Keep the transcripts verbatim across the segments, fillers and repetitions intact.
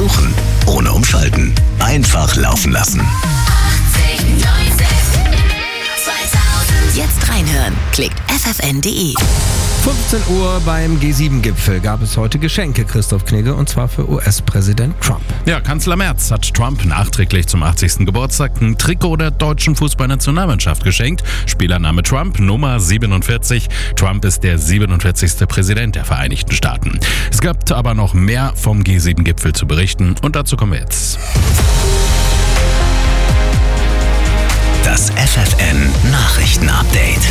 versuchen, ohne umschalten. Einfach laufen lassen. Jetzt reinhören. Klickt f f n punkt d e. fünfzehn Uhr beim G sieben Gipfel gab es heute Geschenke, Christoph Knigge, und zwar für U S-Präsident Trump. Ja, Kanzler Merz hat Trump nachträglich zum achtzigsten Geburtstag ein Trikot der deutschen Fußballnationalmannschaft geschenkt. Spielername Trump, Nummer siebenundvierzig. Trump ist der siebenundvierzigste Präsident der Vereinigten Staaten. Es gab aber noch mehr vom G sieben Gipfel zu berichten und dazu kommen wir jetzt. Das F F N Nachrichten-Update.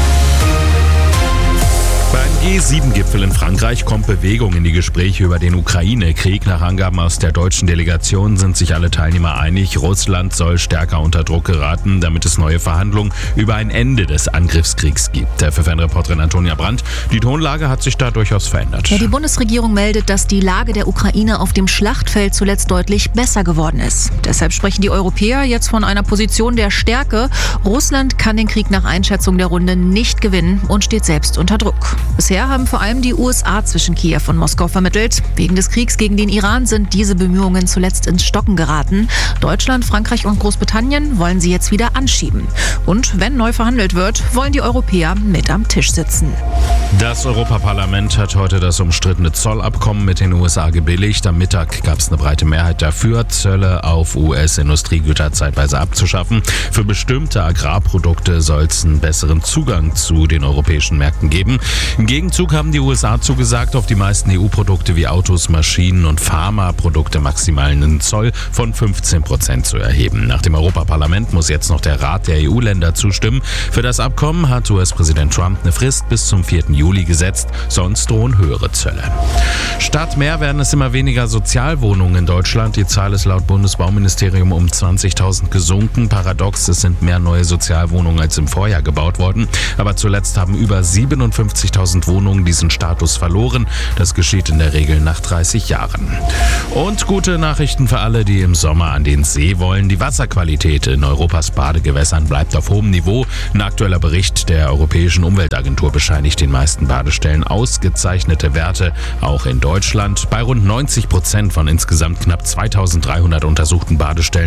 Beim G sieben Gipfel in Frankreich kommt Bewegung in die Gespräche über den Ukraine-Krieg. Nach Angaben aus der deutschen Delegation sind sich alle Teilnehmer einig, Russland soll stärker unter Druck geraten, damit es neue Verhandlungen über ein Ende des Angriffskriegs gibt. Der F F N-Reporterin Antonia Brandt, die Tonlage hat sich da durchaus verändert. Ja, die Bundesregierung meldet, dass die Lage der Ukraine auf dem Schlachtfeld zuletzt deutlich besser geworden ist. Deshalb sprechen die Europäer jetzt von einer Position der Stärke. Russland kann den Krieg nach Einschätzung der Runde nicht gewinnen und steht selbst unter Druck. Bisher haben vor allem die U S A zwischen Kiew und Moskau vermittelt. Wegen des Kriegs gegen den Iran sind diese Bemühungen zuletzt ins Stocken geraten. Deutschland, Frankreich und Großbritannien wollen sie jetzt wieder anschieben. Und wenn neu verhandelt wird, wollen die Europäer mit am Tisch sitzen. Das Europaparlament hat heute das umstrittene Zollabkommen mit den U S A gebilligt. Am Mittag gab es eine breite Mehrheit dafür, Zölle auf U S-Industriegüter zeitweise abzuschaffen. Für bestimmte Agrarprodukte soll es einen besseren Zugang zu den europäischen Märkten geben. Im Gegenzug haben die U S A zugesagt, auf die meisten E U-Produkte wie Autos, Maschinen und Pharmaprodukte maximal einen Zoll von fünfzehn Prozent zu erheben. Nach dem Europaparlament muss jetzt noch der Rat der E U-Länder zustimmen. Für das Abkommen hat U S-Präsident Trump eine Frist bis zum vierten Juli gesetzt, sonst drohen höhere Zölle. Statt mehr werden es immer weniger Sozialwohnungen in Deutschland. Die Zahl ist laut Bundesbauministerium um zwanzigtausend gesunken. Paradox, es sind mehr neue Sozialwohnungen als im Vorjahr gebaut worden. Aber zuletzt haben über siebenundfünfzigtausend Wohnungen diesen Status verloren. Das geschieht in der Regel nach dreißig Jahren. Und gute Nachrichten für alle, die im Sommer an den See wollen. Die Wasserqualität in Europas Badegewässern bleibt auf hohem Niveau. Ein aktueller Bericht der Europäischen Umweltagentur bescheinigt den meisten Badestellen ausgezeichnete Werte, auch in Deutschland. Bei rund neunzig Prozent von insgesamt knapp zweitausenddreihundert untersuchten Badestellen